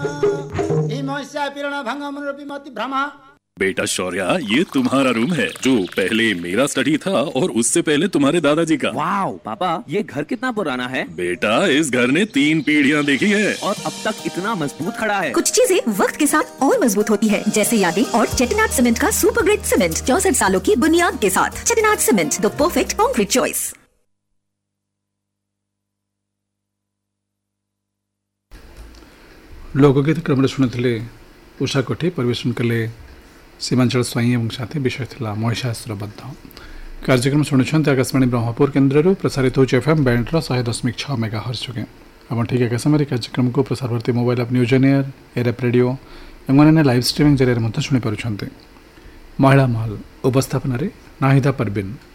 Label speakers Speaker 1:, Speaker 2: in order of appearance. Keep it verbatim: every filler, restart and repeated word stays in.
Speaker 1: बेटा शौर्या, ये तुम्हारा रूम है जो पहले मेरा स्टडी था और उससे पहले तुम्हारे दादाजी का।
Speaker 2: वाओ पापा, ये घर कितना पुराना है?
Speaker 1: बेटा इस घर ने तीन पीढ़ियां देखी है
Speaker 2: और अब तक इतना मजबूत खड़ा है।
Speaker 3: कुछ चीजें वक्त के साथ और मजबूत होती है, जैसे यादें और चेटिनाड सीमेंट का सुपर ग्रेट सीमेंट चौसठ सालों की बुनियाद के साथ। Chettinad cement, the perfect concrete choice.
Speaker 4: लोकगीत क्रम शुणुले उषा कोठी, परिवेशन कले सीमांचल स्वाई और साथी। विषय था महिषासुर बध। कार्यक्रम शुणुंट आकाशवाणी ब्रह्मपुर केन्द्र प्रसारित हो एफएम बैंड्र शहे दशमिक छः मेगा हर्ज जोगे। आप ठीक एक समय कार्यक्रम को प्रसार भारती मोबाइल आप news on air, air radio और अन्य लाइव स्ट्रीमिंग जरिए शुणी पार्टी। महिला महल उपस्थापन नाहिदा परवीन।